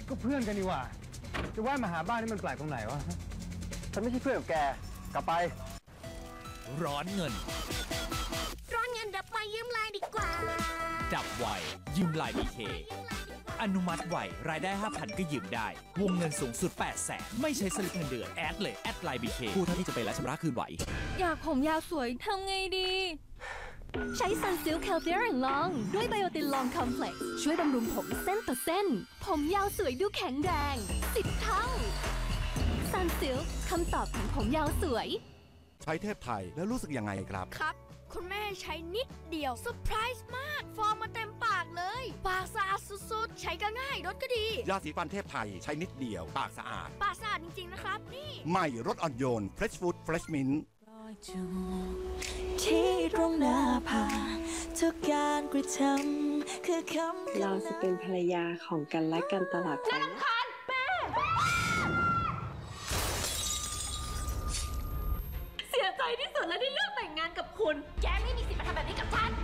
ก็เพื่อนกันดีกว่าจะแวะมาหาบ้านนี่มันแปลกตรงไหนวะฉันไม่ใช่เพื่อนกับแกกลับไปร้อนเงินดับไวยืมไลน์ดีกว่าดับไวยืมไลน์บีเคอนุมัติไวรายได้ 5,000 ก็ยืมได้วงเงินสูงสุด 800,000 ไม่ใช้สลิปเงินเดือนแอดเลยแอดไลน์บีเคกู้เท่าที่จะไปและชำระคืนไหวอยากผมยาวสวยทำไงดีใช้ Sunsilk Healthier and Long ด้วยไบโอตินลองคอมเพล็กซ์ช่วยบำรุงผมเส้นต่อเส้นผมยาวสวยดูแข็งแรง10 เท่า Sunsilk คำตอบของผมยาวสวยใช้เทพไทยแล้วรู้สึกยังไงครับครับคุณแม่ใช้นิดเดียวเซอร์ไพรส์มากฟอร์มมาเต็มปากเลยปากสะอาดสุดๆใช้ก็ง่ายรสก็ดียาสีฟันเทพไทยใช้นิดเดียวปากสะอาดปากสะอาดจริงๆนะครับนี่ใหม่รสอ่อนโยน Fresh Food Fresh Mint ที่ตรงหน้าผาทุกการกระทำคือคำเราจะเป็นภรรยาของกันและกันตลอดไปนะเสียใจที่สุดแล้วที่เลือกแต่งงานกับคุณแกไม่มีสิทธิ์มาทำแบบนี้กับฉัน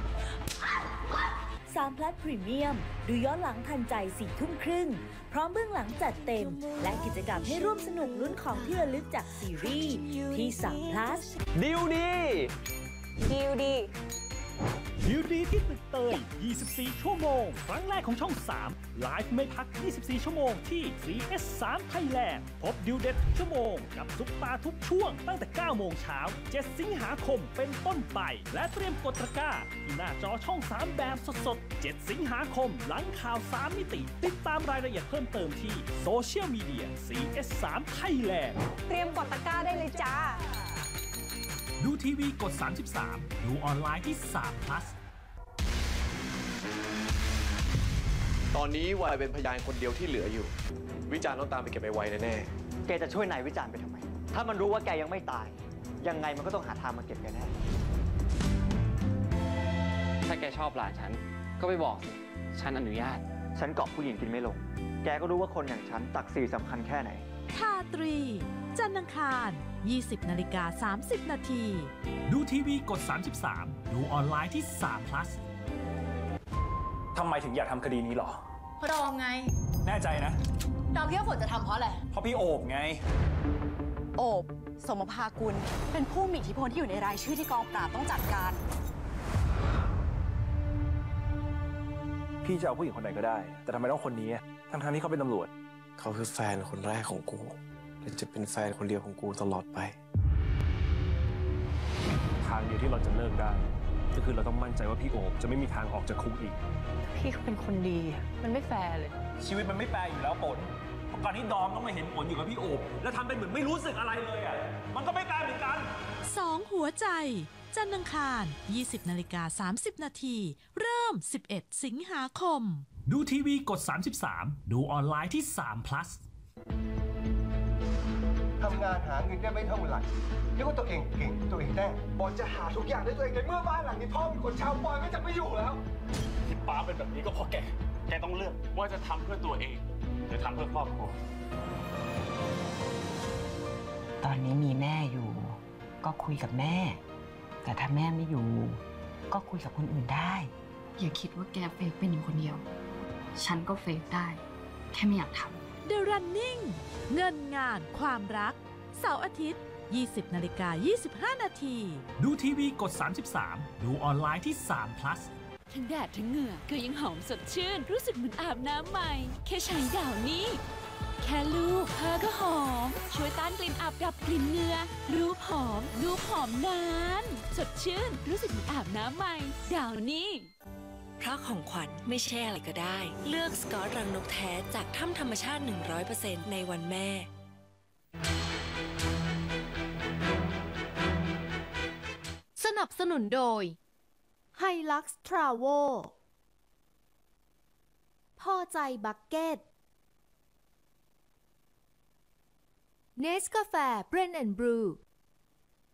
3 Plus Premium ดูย้อนหลังทันใจ4 ทุ่มครึ่งพร้อมเบื้องหลังจัดเต็มและกิจกรรมให้ร่วมสนุกลุ้นของที่ระลึกจากซีรีส์ที่3 Plus ดิวดีดิวดีดิวดีที่ตึกเตย 24 ชั่วโมง ครั้งแรกของช่อง 3 ไลฟ์ไม่พัก 24 ชั่วโมงที่ CS3 Thailand พบดิวเด็ดชั่วโมงกับซุปตาทุกช่วงตั้งแต่ 9 โมงเช้า 7 สิงหาคมเป็นต้นไป และเตรียมกดตะกร้าที่หน้าจอช่อง 3 แบบสดๆ 7 สิงหาคมหลังข่าว 3 มิติ ติดตามรายละเอียดเพิ่มเติมที่โซเชียลมีเดีย CS3 Thailand เตรียมกดตะกร้าได้เลยจ้าดูทีวีกด 33 ดูออนไลน์ที่3 plus ตอนนี้วายเป็นพยานคนเดียวที่เหลืออยู่วิจารณ์ต้องตามไปเก็บไอ้ไวแน่แกจะช่วยนายวิจารณ์ไปทำไมถ้ามันรู้ว่าแกยังไม่ตายยังไงมันก็ต้องหาทางมาเก็บแกแน่ถ้าแกชอบหลานฉันก็ไปบอกสิฉันอนุญาตฉันเกาะผู้หญิงกินไม่ลงแกก็รู้ว่าคนอย่างฉันศักดิ์ศรีสำคัญแค่ไหนทาตรีจันทร์อังคาร 20:30 นาทีดูทีวีกด 33 ดูออนไลน์ที่3 plus ทำไมถึงอยากทำคดีนี้หรอเพราะดอมไงแน่ใจนะดอมคิดว่าฝนจะทำเพราะอะไรเพราะพี่โอบไงโอบสมภากุลเป็นผู้มีอิทธิพลที่อยู่ในรายชื่อที่กองปราบต้องจัดการพี่จะเอาผู้หญิงคนไหนก็ได้แต่ทำไมต้องคนนี้ทั้งที่เขาเป็นตำรวจเขาคือแฟนคนแรกของกูและจะเป็นแฟนคนเดียวของกูตลอดไปทางเดียวที่เราจะเลิกได้ก็คือเราต้องมั่นใจว่าพี่โอบจะไม่มีทางออกจากคุกอีกพี่เขาเป็นคนดีมันไม่แฟร์เลยชีวิตมันไม่แฟร์อยู่แล้วปนเพราะการที่ดอมต้องมาเห็นผลอยู่กับพี่โอบแล้วทำเป็นเหมือนไม่รู้สึกอะไรเลยมันก็ไม่แฟร์เหมือนกัน 2 หัวใจจันทร์อังคาร 20:30 นาทีเริ่ม 11 สิงหาคมดูทีวีกด 33 ดูออนไลน์ที่3 plus ทำงานหาเงินได้ไม่เท่าไหร่เรียกว่าตัวเองเก่งตัวเองได้บอลจะหาทุกอย่างได้ตัวเองในเมื่อบ้านหลังนี้พ่อเป็นคนเช่าบอลก็จะไม่อยู่แล้วที่ป้าเป็นแบบนี้ก็เพราะแกต้องเลือกว่าจะทำเพื่อตัวเองหรือทำเพื่อครอบครัวตอนนี้มีแม่อยู่ก็คุยกับแม่แต่ถ้าแม่ไม่อยู่ก็คุยกับคนอื่นได้อย่าคิดว่าแกเฟกเป็นอยู่คนเดียวฉันก็เฟกได้แค่ไม่อยากทำ The Running เงินงานความรักเสาร์อาทิตย์ 20:25 นาทีดูทีวีกด 33 ดูออนไลน์ที่3 plus ทั้งแดดทั้งเหงื่อก็ยังหอมสดชื่นรู้สึกเหมือนอาบน้ำใหม่แค่ใช้ดาวนี้แค่ลูบเธอก็หอมช่วยต้านกลิ่นอับดับกลิ่นเหงื่อรูปหอมนานสดชื่นรู้สึกเหมือนอาบน้ำใหม่ดาวนี้เพราะของขวัญไม่ใช่อะไรก็ได้เลือกสกอตรังนกแท้จากถ้ำธรรมชาติ 100% ในวันแม่สนับสนุนโดย Hilux Travel พอใจบักเก็ตเนสกาแฟ Blend and Brew